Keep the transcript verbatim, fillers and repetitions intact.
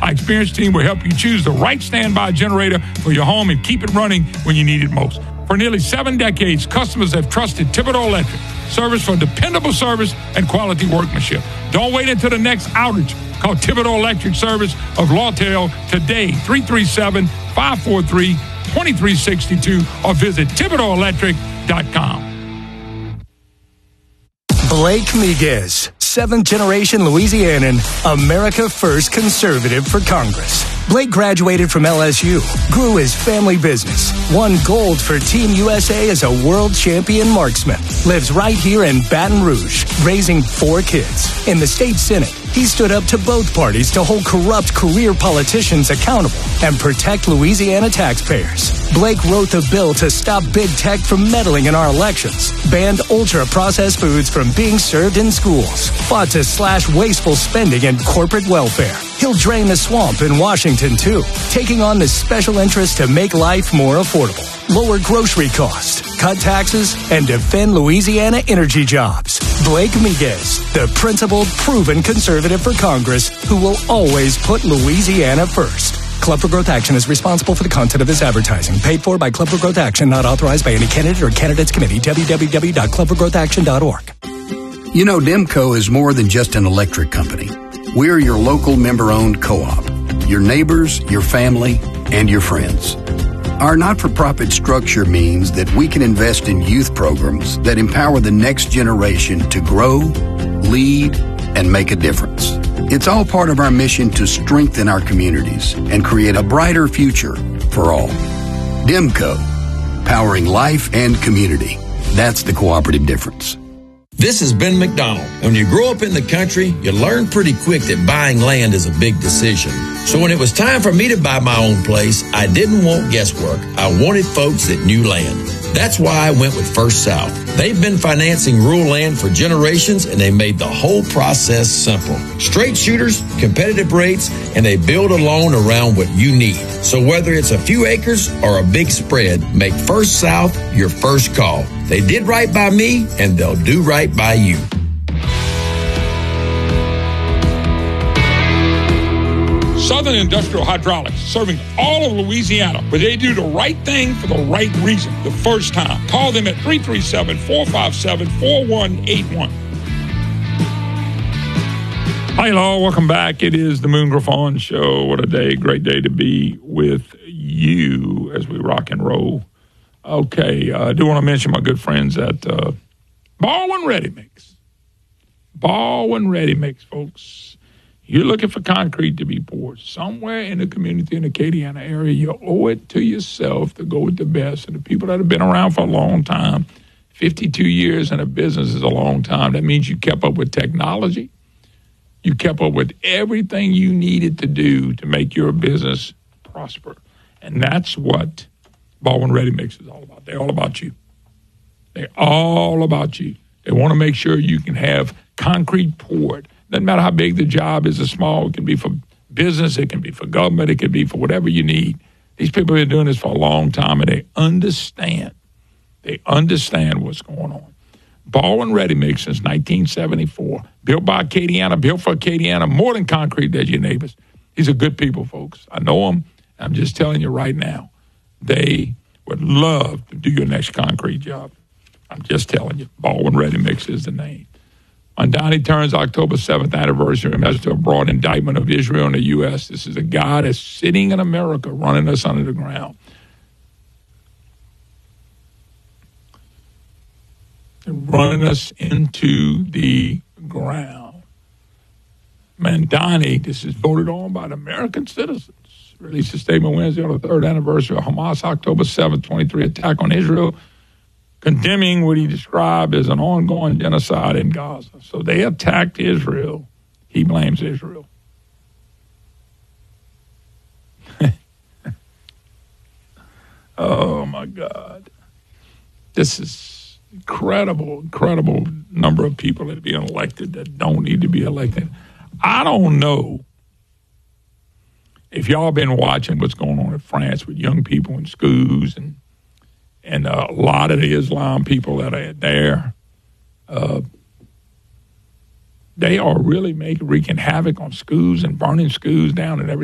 Our experienced team will help you choose the right standby generator for your home and keep it running when you need it most. For nearly seven decades, customers have trusted Thibodeau Electric. Service for dependable service and quality workmanship. Don't wait until the next outage. Call Thibodeau Electric Service of Lawtell today, three three seven, five four three, two three six two, or visit Thibodeau Electric dot com. Blake Miguez, seventh generation Louisianan, America First conservative for Congress. Blake graduated from L S U, grew his family business, won gold for Team U S A as a world champion marksman, lives right here in Baton Rouge, raising four kids. In the state Senate, he stood up to both parties to hold corrupt career politicians accountable and protect Louisiana taxpayers. Blake wrote the bill to stop big tech from meddling in our elections, banned ultra-processed foods from being served in schools, fought to slash wasteful spending and corporate welfare. He'll drain the swamp in Washington, too, taking on the special interest to make life more affordable, lower grocery costs, cut taxes, and defend Louisiana energy jobs. Blake Miguez, the principled, proven conservative for Congress who will always put Louisiana first. Club for Growth Action is responsible for the content of this advertising. Paid for by Club for Growth Action, not authorized by any candidate or candidates committee. w w w dot club for growth action dot org. You know, Demco is more than just an electric company. We're your local member-owned co-op, your neighbors, your family, and your friends. Our not-for-profit structure means that we can invest in youth programs that empower the next generation to grow, lead, and make a difference. It's all part of our mission to strengthen our communities and create a brighter future for all. Demco, powering life and community. That's the cooperative difference. This is Ben McDonald. When you grow up in the country, you learn pretty quick that buying land is a big decision. So when it was time for me to buy my own place, I didn't want guesswork. I wanted folks that knew land. That's why I went with First South. They've been financing rural land for generations, and they made the whole process simple. Straight shooters, competitive rates, and they build a loan around what you need. So whether it's a few acres or a big spread, make First South your first call. They did right by me, and they'll do right by you. Southern Industrial Hydraulics, serving all of Louisiana, where they do the right thing for the right reason the first time. Call them at three three seven, four five seven, four one eight one. Hi, hello, welcome back. It is the Moon Griffon Show. What a day, great day to be with you as we rock and roll. Okay, uh, I do want to mention my good friends at uh, Baldwin Ready Mix. Baldwin Ready Mix, folks. You're looking for concrete to be poured somewhere in the community in the Acadiana area. You owe it to yourself to go with the best. And the people that have been around for a long time, fifty-two years in a business is a long time. That means you kept up with technology. You kept up with everything you needed to do to make your business prosper. And that's what Baldwin Ready Mix is all about. They're all about you. They're all about you. They want to make sure you can have concrete poured. Doesn't matter how big the job is or small. It can be for business. It can be for government. It can be for whatever you need. These people have been doing this for a long time, and they understand. They understand what's going on. Baldwin Ready Mix since nineteen seventy-four. Built by Acadiana, built for Acadiana, more than concrete than your neighbors. These are good people, folks. I know them. I'm just telling you right now. They would love to do your next concrete job. I'm just telling you. Baldwin Ready Mix is the name. On Donnie Turner's October seventh anniversary, as a broad indictment of Israel and the U S, this is a guy that's sitting in America running us under the ground. And running us into the ground. Man, Donnie, this is voted on by the American citizens. Released a statement Wednesday on the third anniversary of Hamas' October seventh, twenty-three attack on Israel, condemning what he described as an ongoing genocide in Gaza. So they attacked Israel. He blames Israel. Oh, my God. This is incredible, incredible number of people that are being elected that don't need to be elected. I don't know if y'all been watching what's going on in France with young people in schools and And uh, a lot of the Islam people that are there, uh, they are really making wreaking havoc on schools and burning schools down and everything.